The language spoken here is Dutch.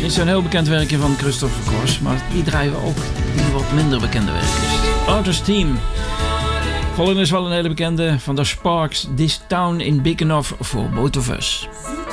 is een heel bekend werkje van Christopher Cross, maar die draaien we ook die wat minder bekende werkjes. Artist Team. Volgende is wel een hele bekende van The Sparks. This Town Ain't Big Enough for Both of Us.